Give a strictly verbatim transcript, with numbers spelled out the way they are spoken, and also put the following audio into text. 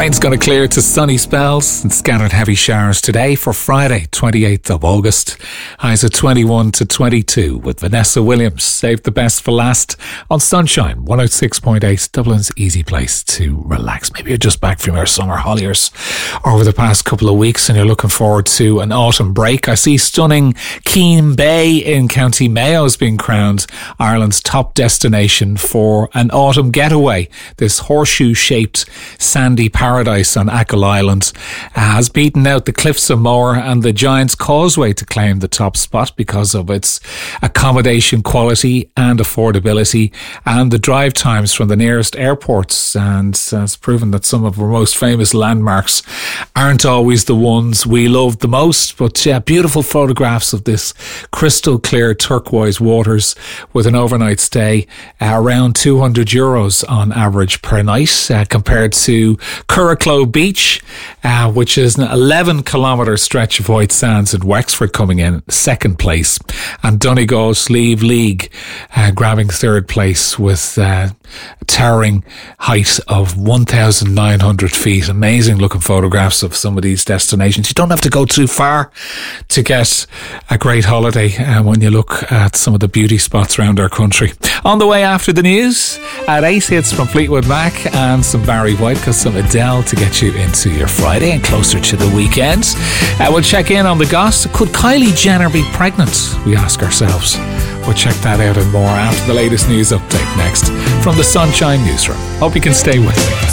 Rain's going to clear to sunny spells and scattered heavy showers today for Friday, twenty-eighth of August. Highs at twenty-one to twenty-two with Vanessa Williams. Saved the best for last on Sunshine one oh six point eight, Dublin's easy place to relax. Maybe you're just back from your summer holidays over the past couple of weeks and you're looking forward to an autumn break. I see stunning Keene Bay in County Mayo has been crowned Ireland's top destination for an autumn getaway. This horseshoe-shaped sandy paradise on Achill Island has beaten out the Cliffs of Moher and the Giant's Causeway to claim the top spot because of its accommodation quality and affordability and the drive times from the nearest airports. And it's proven that some of our most famous landmarks aren't always the ones we love the most. But yeah, beautiful photographs of this crystal clear turquoise waters with an overnight stay uh, around two hundred euros on average per night uh, compared to Curracloe Beach, uh, which is an eleven kilometre stretch of white sands in Wexford coming in second place, and Donegal Slieve League uh, grabbing third place with uh, a towering height of one thousand nine hundred feet. Amazing looking photographs of some of these destinations. You don't have to go too far to get a great holiday uh, when you look at some of the beauty spots around our country. On the way after the news, at eight hits from Fleetwood Mac and some Barry White, because some Adele to get you into your Friday and closer to the weekend. Uh, we'll check in on the gossip. Could Kylie Jenner be pregnant? We ask ourselves. We'll check that out and more after the latest news update next from the Sunshine Newsroom. Hope you can stay with me.